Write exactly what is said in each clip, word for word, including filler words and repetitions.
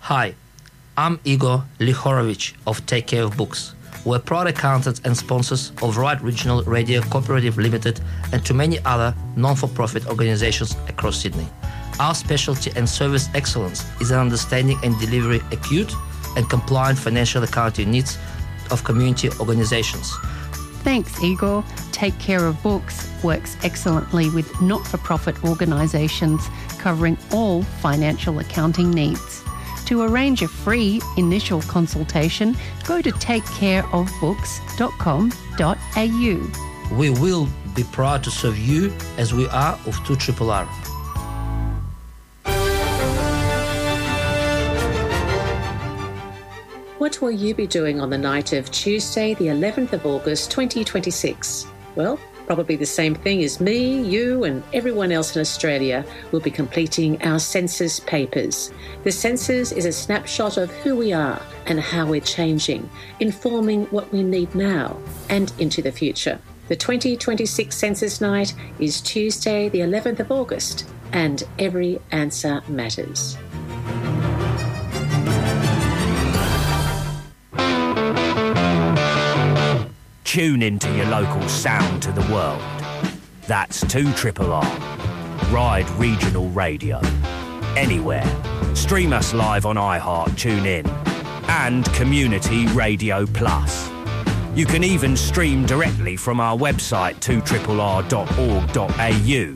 Hi, I'm Igor Lihorovich of Take Care of Books. We're proud accountants and sponsors of Right Regional Radio Cooperative Limited and to many other non-for-profit organizations across Sydney. Our specialty and service excellence is in understanding and delivering acute and compliant financial accounting needs of community organizations. Thanks, Igor. Take Care of Books works excellently with not-for-profit organisations covering all financial accounting needs. To arrange a free initial consultation, go to take care of books dot com dot a u. We will be proud to serve you as we are of two R R R. What will you be doing on the night of Tuesday, the eleventh of August, twenty twenty-six? Well, probably the same thing as me, you and everyone else in Australia will be completing our census papers. The census is a snapshot of who we are and how we're changing, informing what we need now and into the future. The twenty twenty-six census night is Tuesday, the eleventh of August, and every answer matters. Tune into your local sound to the world. That's two R R R. Ride Regional Radio. Anywhere. Stream us live on iHeart, TuneIn, and Community Radio Plus. You can even stream directly from our website two R R R dot org dot a u.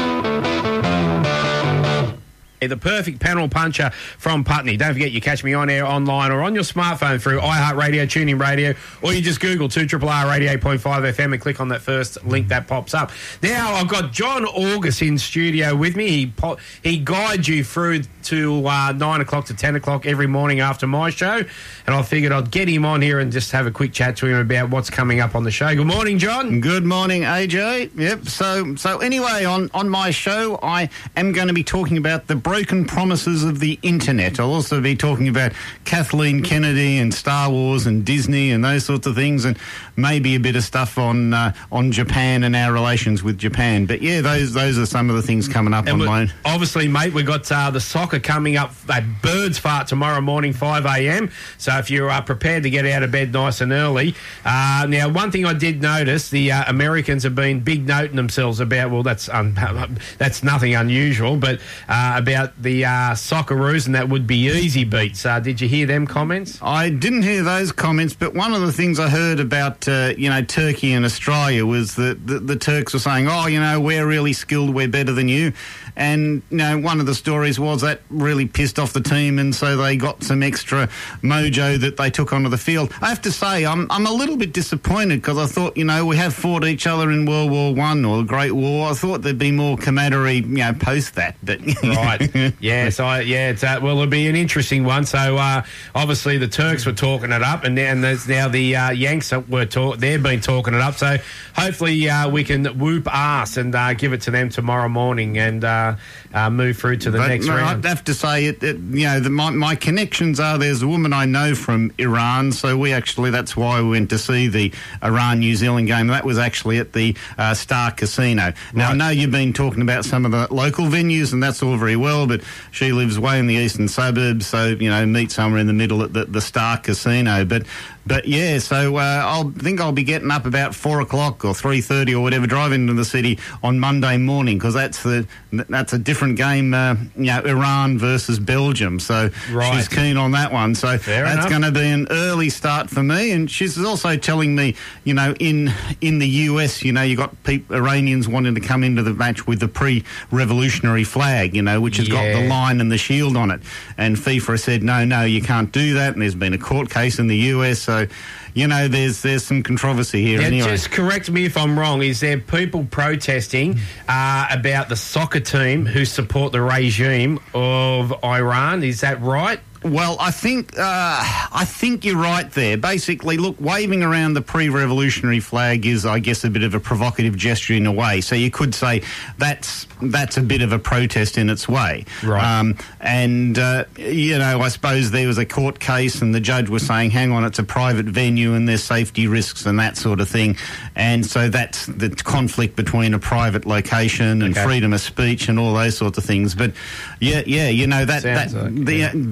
The perfect panel puncher from Putney. Don't forget you catch me on air, online, or on your smartphone through iHeartRadio, TuneIn Radio, or you just Google two R R R Radio eight point five F M and click on that first link that pops up. Now I've got John August in studio with me. He po- he guides you through to uh, nine o'clock to ten o'clock every morning after my show, and I figured I'd get him on here and just have a quick chat to him about what's coming up on the show. Good morning, John. Good morning, A J. Yep. So so anyway, on on my show, I am going to be talking about the broken promises of the internet. I'll also be talking about Kathleen Kennedy and Star Wars and Disney and those sorts of things, and maybe a bit of stuff on uh, on Japan and our relations with Japan. But yeah, those those are some of the things coming up and on mine. Obviously, mate, we've got uh, the soccer coming up at Birds Fart tomorrow morning, five a m. So if you are prepared to get out of bed nice and early. Uh, now, one thing I did notice, the uh, Americans have been big noting themselves about, well, that's um, that's nothing unusual, but uh, about the uh, Socceroos and that would be easy beats. Uh, did you hear them comments? I didn't hear those comments, but one of the things I heard about, uh, you know, Turkey and Australia was that the, the Turks were saying, oh, you know, we're really skilled, we're better than you. And, you know, one of the stories was that really pissed off the team, and so they got some extra mojo that they took onto the field. I have to say, I'm I'm a little bit disappointed because I thought, you know, we have fought each other in World War One or the Great War. I thought there'd be more camaraderie, you know, post that. But right. Yes, I, yeah, it's, uh, well, it'll be an interesting one. So, uh, obviously, the Turks were talking it up, and, and there's now the uh, Yanks were talk- they've been talking it up. So, hopefully, uh, we can whoop ass and uh, give it to them tomorrow morning and uh, uh, move through to the but, next no, round. I'd have to say, it, it, you know, the, my, my connections are there's a woman I know from Iran, so we actually, that's why we went to see the Iran-New Zealand game. That was actually at the uh, Star Casino. Now, right. I know you've been talking about some of the local venues, and that's all very well, but she lives way in the eastern suburbs, so, you know, meet somewhere in the middle at the, the Star Casino. But, but yeah, so uh, I'll think I'll be getting up about four o'clock or three thirty or whatever, driving into the city on Monday morning, because that's the that's a different game, uh, you know, Iran versus Belgium. So right. She's keen on that one. So Fair that's going to be an early start for me. And she's also telling me, you know, in in the U S, you know, you got people, Iranians wanting to come into the match with the pre-revolutionary flag, you know, which has yeah. got the line and the shield on it. And FIFA said, no, no, you can't do that. And there's been a court case in the U S. So, you know, there's there's some controversy here now, anyway. Just correct me if I'm wrong. Is there people protesting uh, about the soccer team who support the regime of Iran? Is that right? Well, I think uh, I think you're right there. Basically, look, waving around the pre-revolutionary flag is, I guess, a bit of a provocative gesture in a way. So you could say that's that's a bit of a protest in its way. Right. Um, and, uh, you know, I suppose there was a court case and the judge was saying, hang on, it's a private venue and there's safety risks and that sort of thing. And so that's the conflict between a private location and okay. freedom of speech and all those sorts of things. But, yeah, yeah, you know, that... Sounds that like, the, yeah. But, you know,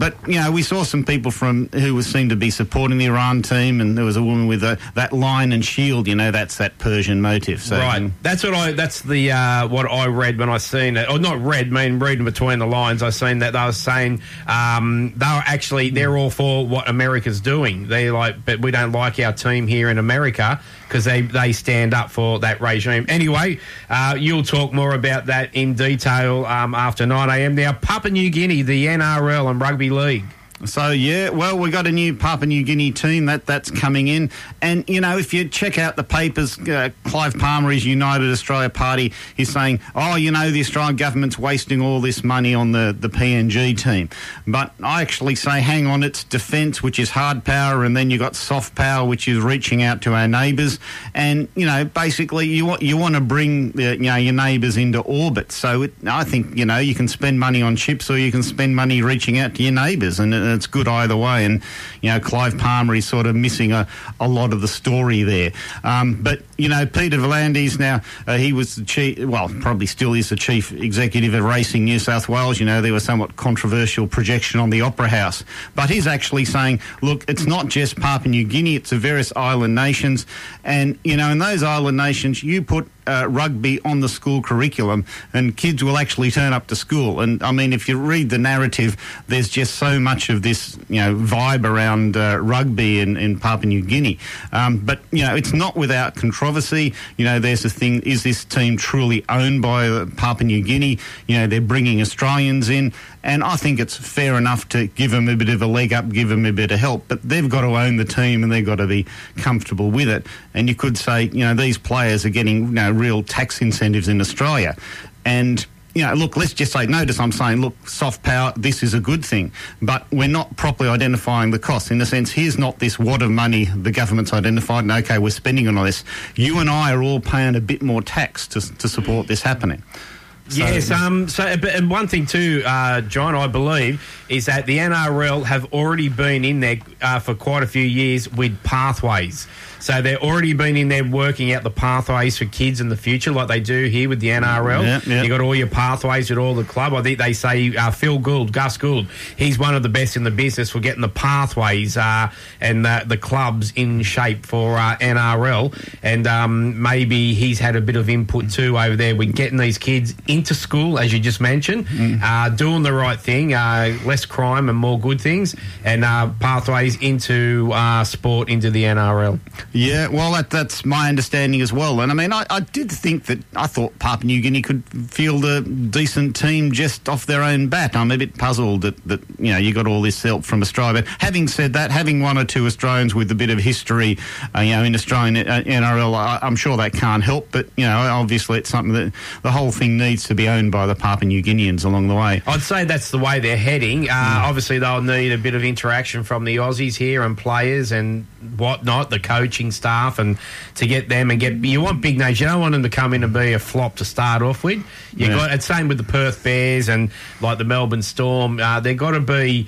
know, we saw some people from who was seemed to be supporting the Iran team, and there was a woman with a, that lion and shield. You know, that's that Persian motive. So, right. um, That's what I. That's the uh, what I read when I seen it, or not read. I mean, reading between the lines, I seen that they were saying um, they were actually they're all for what America's doing. They like, but we don't like our team here in America because they they stand up for that regime. Anyway, uh, you'll talk more about that in detail um, after nine a m. Now, Papua New Guinea, the N R L and rugby league. So, yeah, well, we got a new Papua New Guinea team that that's coming in. And, you know, if you check out the papers, uh, Clive Palmer, his United Australia Party, he's saying, oh, you know, the Australian government's wasting all this money on the, the P N G team. But I actually say, hang on, it's defence, which is hard power, and then you got soft power, which is reaching out to our neighbours. And, you know, basically you want, you want to bring, the, you know, your neighbours into orbit. So it, I think, you know, you can spend money on chips or you can spend money reaching out to your neighbours, and it, it's good either way. And, you know, Clive Palmer is sort of missing a, a lot of the story there. Um, but, you know, Peter V'landys now, uh, he was the chief, well, probably still is the chief executive of Racing New South Wales. You know, there was somewhat controversial projection on the Opera House. But he's actually saying, look, it's not just Papua New Guinea, it's the various island nations. And, you know, in those island nations, you put Uh, rugby on the school curriculum and kids will actually turn up to school. And I mean, if you read the narrative, there's just so much of this, you know, vibe around uh, rugby in, in Papua New Guinea. Um, but, you know, it's not without controversy. You know, there's a thing, is this team truly owned by uh, Papua New Guinea? You know, they're bringing Australians in. And I think it's fair enough to give them a bit of a leg up, give them a bit of help, but they've got to own the team and they've got to be comfortable with it. And you could say, you know, these players are getting, you know, real tax incentives in Australia. And, you know, look, let's just say, notice I'm saying, look, soft power, this is a good thing, but we're not properly identifying the costs. In the sense, here's not this wad of money the government's identified and, OK, we're spending on all this. You and I are all paying a bit more tax to, to support this happening. So, yes, um, so and one thing too, uh, John, I believe, is that the N R L have already been in there uh, for quite a few years with pathways. So they've already been in there working out the pathways for kids in the future, like they do here with the N R L. Yeah, yeah. You got all your pathways at all the club. I think they say uh, Phil Gould, Gus Gould, he's one of the best in the business for getting the pathways uh, and the, the clubs in shape for uh, N R L. And um, maybe he's had a bit of input too over there with getting these kids into school, as you just mentioned, mm. uh, doing the right thing, uh, less crime and more good things, and uh, pathways into uh, sport, into the N R L. Yeah, well, that, that's my understanding as well. And, I mean, I, I did think that I thought Papua New Guinea could field a decent team just off their own bat. I'm a bit puzzled that, that you know, you got all this help from Australia. But having said that, having one or two Australians with a bit of history, uh, you know, in Australian uh, N R L, I, I'm sure that can't help. But, you know, obviously it's something that the whole thing needs to be owned by the Papua New Guineans along the way. I'd say that's the way they're heading. Uh, mm. Obviously, they'll need a bit of interaction from the Aussies here and players and whatnot, the coaching staff, and to get them and get... You want big names. You don't want them to come in and be a flop to start off with. You yeah. got it's same with the Perth Bears and like the Melbourne Storm. Uh, they've got to be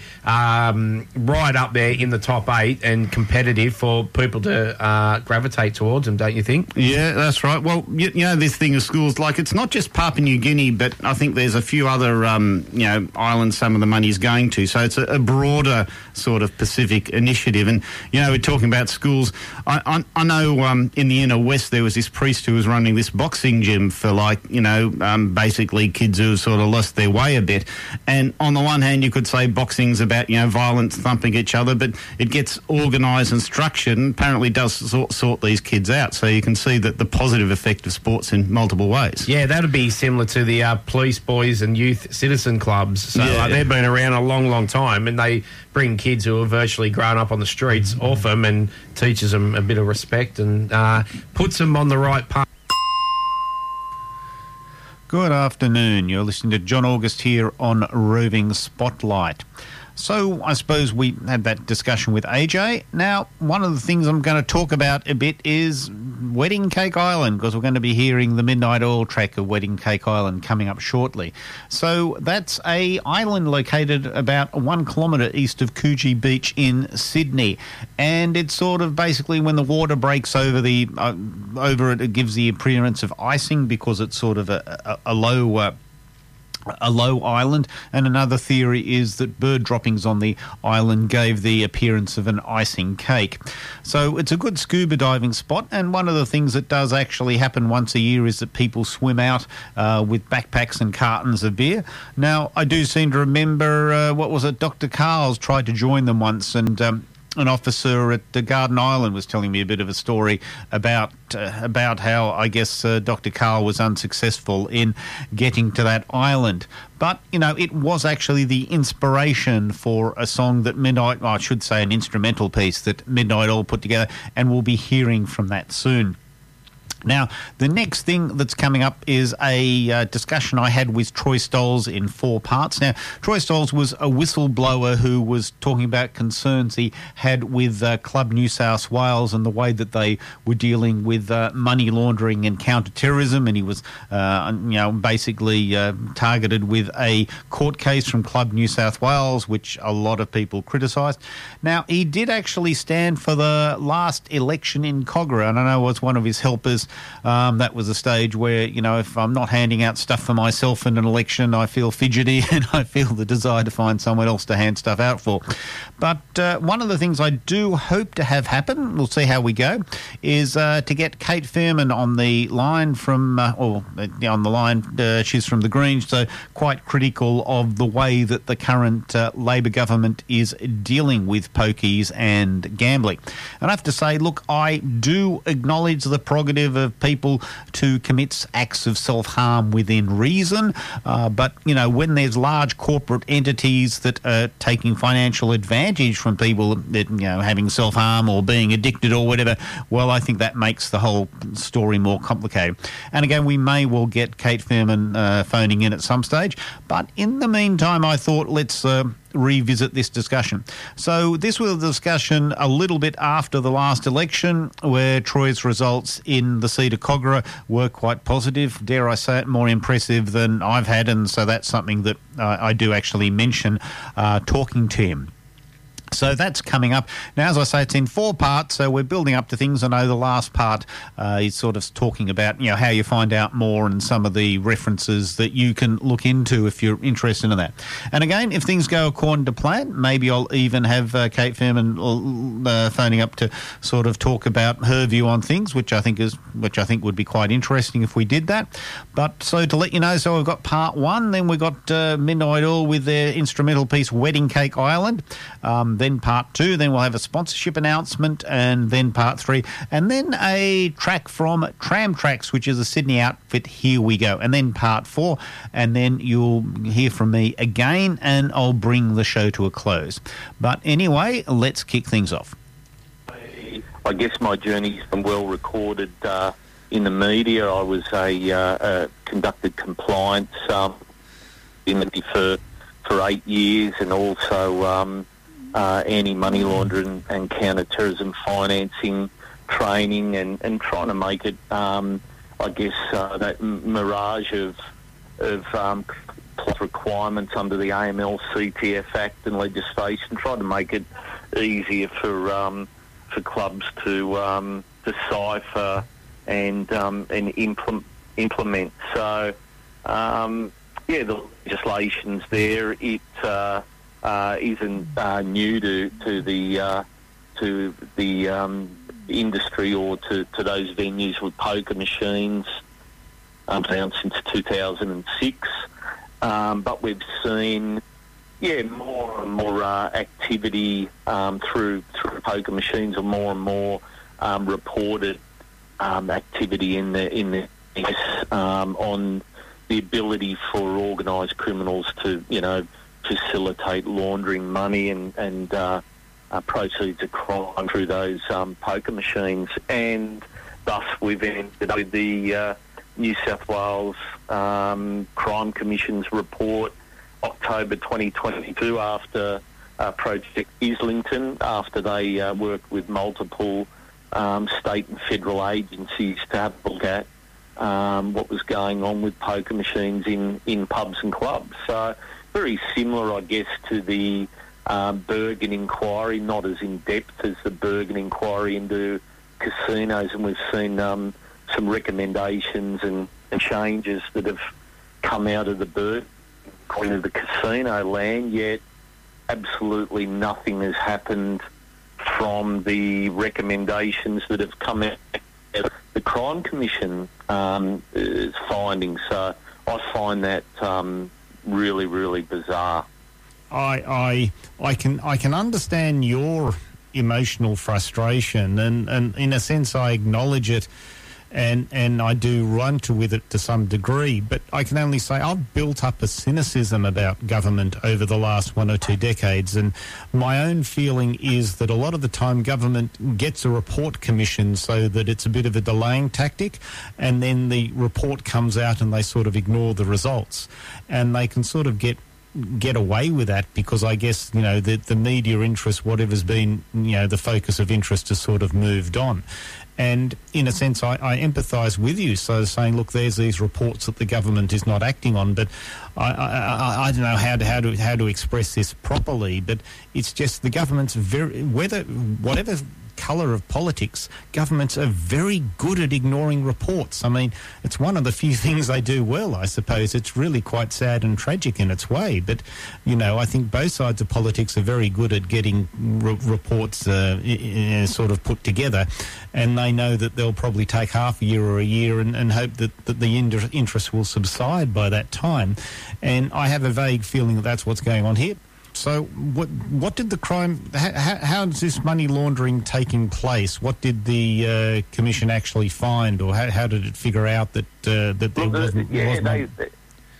um, right up there in the top eight and competitive for people to uh, gravitate towards them, don't you think? Yeah, that's right. Well, you, you know, this thing of schools, like, it's not just Papua New Guinea, but I think there's a few other, um, you know, islands some of the money's going to. So it's a, a broader sort of Pacific initiative. And, you know, we're talking about schools. I, I, I know um, in the inner west there was this priest who was running this boxing gym for, like, you know, um, basically kids who sort of lost their way a bit. And on the one hand, you could say boxing's about, you know, violence, thumping each other, but it gets organised and structured and apparently does sort, sort these kids out. So you can see that the positive effect of sports in multiple ways. Yeah, that would be similar to the uh, police boys and youth citizen clubs. So yeah, uh, they've been around a long, long time, and they bring kids who have virtually grown up on the streets mm-hmm. off them and teaches them a bit of respect and uh, puts them on the right path. Good afternoon. You're listening to John August here on Roving Spotlight. So I suppose we had that discussion with A J. Now, one of the things I'm going to talk about a bit is Wedding Cake Island, because we're going to be hearing the Midnight Oil track of Wedding Cake Island coming up shortly. So that's a island located about one kilometre east of Coogee Beach in Sydney, and it's sort of basically when the water breaks over the uh, over it, it gives the appearance of icing because it's sort of a, a, a low. Uh, a low island, and another theory is that bird droppings on the island gave the appearance of an icing cake. So it's a good scuba diving spot, and one of the things that does actually happen once a year is that people swim out uh, with backpacks and cartons of beer. Now, I do seem to remember, uh, what was it, Doctor Carls tried to join them once, and um, an officer at the Garden Island was telling me a bit of a story about uh, about how, I guess, uh, Doctor Carl was unsuccessful in getting to that island. But, you know, it was actually the inspiration for a song that Midnight, well, I should say an instrumental piece that Midnight Oil put together, and we'll be hearing from that soon. Now, the next thing that's coming up is a uh, discussion I had with Troy Stolz in four parts. Now, Troy Stolz was a whistleblower who was talking about concerns he had with uh, Club New South Wales and the way that they were dealing with uh, money laundering and counter-terrorism, and he was, uh, you know, basically uh, targeted with a court case from Club New South Wales, which a lot of people criticised. Now, he did actually stand for the last election in Kogarah, and I know was one of his helpers. Um, that was a stage where, you know, if I'm not handing out stuff for myself in an election, I feel fidgety and I feel the desire to find someone else to hand stuff out for. But uh, one of the things I do hope to have happen, we'll see how we go, is uh, to get Kate Fairman on the line from, uh, or uh, on the line, uh, she's from the Greens, so quite critical of the way that the current uh, Labor government is dealing with pokies and gambling. And I have to say, look, I do acknowledge the prerogative of people to commit acts of self-harm within reason, uh, but, you know, when there's large corporate entities that are taking financial advantage from people that, you know, having self-harm or being addicted or whatever, well, I think that makes the whole story more complicated. And again, we may well get Kate Fairman uh, phoning in at some stage, but in the meantime, I thought let's uh, revisit this discussion. So this was a discussion a little bit after the last election, where Troy's results in the seat of Kogarah were quite positive, dare I say it, more impressive than I've had, and so that's something that uh, I do actually mention uh, talking to him. So that's coming up. Now, as I say, it's in four parts, so we're building up to things. I know the last part uh, is sort of talking about, you know, how you find out more and some of the references that you can look into if you're interested in that. And again, if things go according to plan, maybe I'll even have uh, Kate Fairman uh, phoning up to sort of talk about her view on things, which I think is, which I think would be quite interesting if we did that. But so to let you know, so we've got part one, then we've got uh, Midnight Oil with their instrumental piece, Wedding Cake Island. Um, then part two, then we'll have a sponsorship announcement, and then part three, and then a track from Tram Tracks, which is a Sydney outfit, Here We Go, and then part four, and then you'll hear from me again, and I'll bring the show to a close. But anyway, let's kick things off. I guess my journey's been well recorded uh, in the media. I was a, uh, a conducted compliance um, in the for for eight years, and also um, uh, anti-money laundering and counter-terrorism financing training, and, and trying to make it, um, I guess, uh, that mirage of of um, requirements under the A M L C T F Act and legislation, trying to make it easier for um, for clubs to um, decipher and um, and implement implement. So. Um, Yeah, the legislation's there. It uh, uh, isn't uh, new to to the uh, to the um, industry or to, to those venues with poker machines. Um, around since two thousand six, um, but we've seen, yeah, more and more uh, activity um, through through poker machines, or more and more um, reported um, activity in the in the um, on. the ability for organised criminals to, you know, facilitate laundering money and, and uh, uh, proceeds of crime through those um, poker machines. And thus we've ended up with the uh, New South Wales um, Crime Commission's report, October twenty twenty-two, after uh, Project Islington, after they uh, worked with multiple um, state and federal agencies to have a look at Um, what was going on with poker machines in, in pubs and clubs. So very similar, I guess, to the um, Bergen inquiry, not as in-depth as the Bergen inquiry into casinos, and we've seen um, some recommendations and, and changes that have come out of the Bergen going to the casino land, yet absolutely nothing has happened from the recommendations that have come out of the Crime Commission um, findings. So I find that um, really, really bizarre. I, I I can I can understand your emotional frustration, and, and in a sense I acknowledge it, and and I do run to with it to some degree, but I can only say I've built up a cynicism about government over the last one or two decades, and my own feeling is that a lot of the time government gets a report commissioned so that it's a bit of a delaying tactic, and then the report comes out and they sort of ignore the results, and they can sort of get get away with that because I guess, you know, the, the media interest, whatever's been, you know, the focus of interest has sort of moved on. And in a sense, I, I empathise with you. So saying, look, there's these reports that the government is not acting on, but I, I, I don't know how to, how to how to express this properly. But it's just the government's very, whether whatever colour of politics, governments are very good at ignoring reports. I mean, it's one of the few things they do well, I suppose. It's really quite sad and tragic in its way. But, you know, I think both sides of politics are very good at getting re- reports uh, I- I sort of put together, and they know that they'll probably take half a year or a year and, and hope that, that the inter- interest will subside by that time. And I have a vague feeling that that's what's going on here. So what what did the crime, how, how is this money laundering taking place? What did the uh, Commission actually find, or how, how did it figure out that uh, that there well, the, wasn't... Yeah, wasn't they, a... they,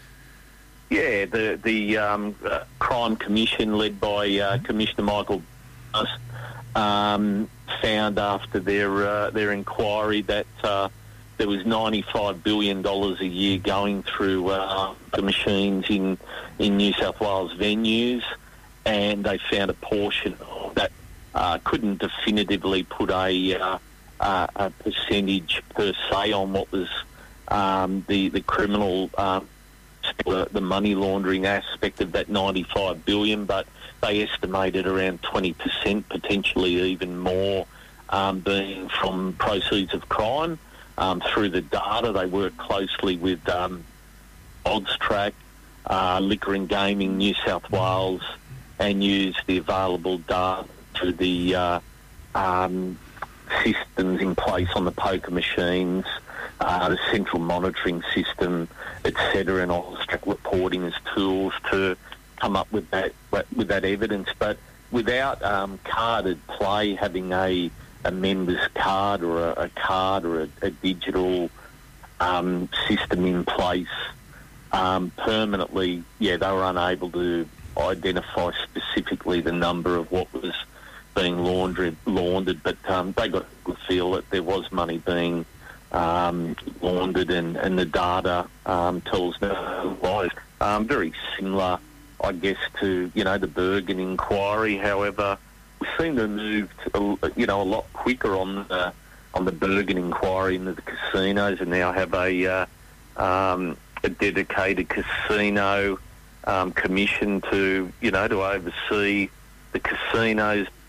yeah the, the um, uh, Crime Commission led by uh, Commissioner Michael Buss um, found after their, uh, their inquiry that uh, there was ninety-five billion dollars a year going through uh, the machines in, in New South Wales venues, and they found a portion of that. Uh, couldn't definitively put a, uh, uh, a percentage per se on what was um, the, the criminal, uh, the, the money laundering aspect of that ninety-five billion dollars, but they estimated around twenty percent, potentially even more, um, being from proceeds of crime. Um, through the data, they work closely with um, OddsTrack, uh, Liquor and Gaming New South Wales, and use the available data through the uh, um, systems in place on the poker machines, uh, the central monitoring system, et cetera, and OddsTrack reporting as tools to come up with that with that evidence. But without um, carded play having a, a member's card or a, a card or a, a digital um, system in place um, permanently, yeah, they were unable to identify specifically the number of what was being laundered, laundered but um, they got a good feel that there was money being um, laundered, and, and the data um, tells no otherwise. Um, very similar, I guess, to, you know, the Bergen inquiry. However, we seem to have moved, you know, a lot quicker on the, on the Bergen inquiry into the casinos, and now have a, uh, um, a dedicated casino Um, commission to, you know, to oversee the casinos